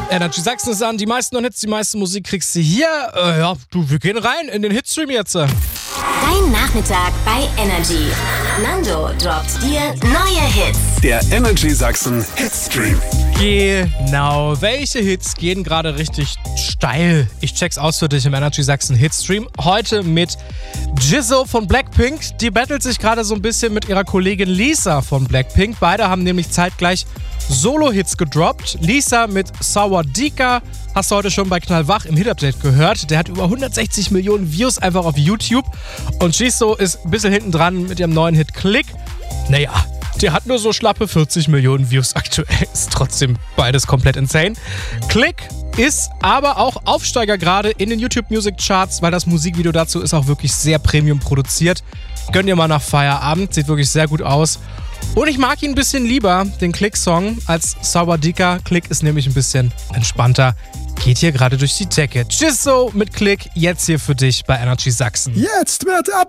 Energy Sachsen ist an, die meisten und Hits, die meiste Musik kriegst du hier. Wir gehen rein in den Hitstream jetzt. Dein Nachmittag bei Energy. Nando droppt dir neue Hits. Der Energy Sachsen Hitstream. Genau, welche Hits gehen gerade richtig steil? Ich check's aus für dich im Energy Sachsen Hitstream. Heute mit Jizzo von Blackpink. Die battelt sich gerade so ein bisschen mit ihrer Kollegin Lisa von Blackpink. Beide haben nämlich zeitgleich Solo-Hits gedroppt. Lisa mit Sawadika hast du heute schon bei Knallwach im Hit-Update gehört. Der hat über 160 Millionen Views einfach auf YouTube. Und Jizzo ist ein bisschen hinten dran mit ihrem neuen Hit Click. Naja, der hat nur so schlappe 40 Millionen Views aktuell. Ist trotzdem beides komplett insane. Click ist aber auch Aufsteiger gerade in den YouTube Music Charts, weil das Musikvideo dazu ist auch wirklich sehr Premium produziert. Gönn dir mal nach Feierabend, sieht wirklich sehr gut aus. Und ich mag ihn ein bisschen lieber, den Click-Song, als Sawadika. Click ist nämlich ein bisschen entspannter. Geht hier gerade durch die Decke. Jizzo mit Click, jetzt hier für dich bei Energy Sachsen. Jetzt wird ab